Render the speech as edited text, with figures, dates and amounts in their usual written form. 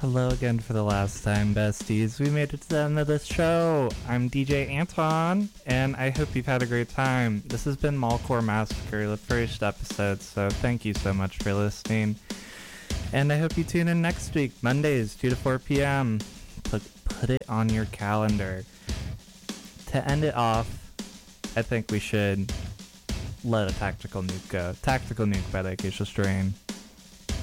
Hello again for the last time, besties. We made it to the end of this show. I'm DJ Anton, and I hope you've had a great time. This has been Mallcore Massacre, the first episode, so thank you so much for listening. And I hope you tune in next week, Mondays, 2 to 4 p.m. Put it on your calendar. To end it off, I think we should let a Tactical Nuke go. Tactical Nuke by the Acacia Strain.